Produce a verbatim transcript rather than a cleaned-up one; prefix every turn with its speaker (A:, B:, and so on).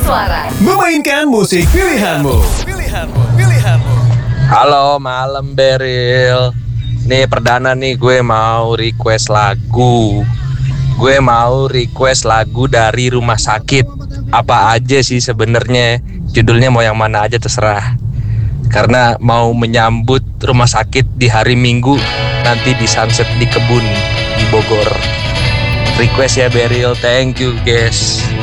A: suara.
B: Memainkan musik pilihanmu. Pilihanmu, pilihanmu.
C: Halo, malam Beril. Nih perdana nih gue mau request lagu. Gue mau request lagu dari Rumah Sakit. Apa aja sih sebenarnya? Judulnya mau yang mana aja terserah. Karena mau menyambut Rumah Sakit di hari Minggu nanti di Sunset di Kebun di Bogor. Request ya Beril, thank you guys.